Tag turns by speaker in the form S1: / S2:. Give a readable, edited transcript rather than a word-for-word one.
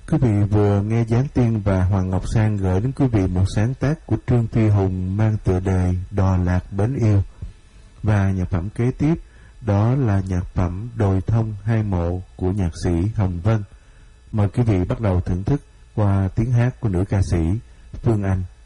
S1: Quý vị vừa nghe Giáng Tiên và Hoàng Ngọc Sang gửi đến quý vị một sáng tác của Trương Phi Hùng mang tựa đề Đò Lạc Bến Yêu. Và nhạc phẩm kế tiếp đó là nhạc phẩm Đồi Thông Hai Mộ của nhạc sĩ Hồng Vân. Mời quý vị bắt đầu thưởng thức qua tiếng hát của nữ ca sĩ Phương Anh.